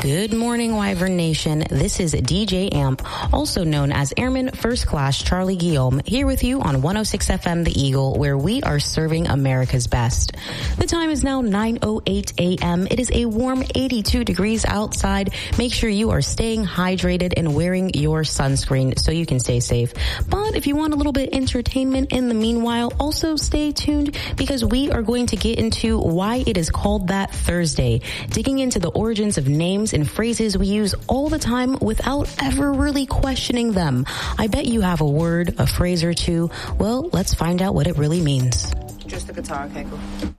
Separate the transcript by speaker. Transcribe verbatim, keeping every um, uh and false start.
Speaker 1: Good morning, Wyvern Nation. This is D J Amp, also known as Airman First Class Charlie Guillaume, here with you on one oh six F M The Eagle, where we are serving America's best. The time is now nine oh eight a.m. It is a warm eighty-two degrees outside. Make sure you are staying hydrated and wearing your sunscreen so you can stay safe. But if you want a little bit of entertainment in the meanwhile, also stay tuned because we are going to get into why it is called that Thursday, digging into the origins of names and phrases we use all the time without ever really questioning them. I bet you have a word, a phrase or two. Well, let's find out what it really means.
Speaker 2: Just the guitar, okay, cool.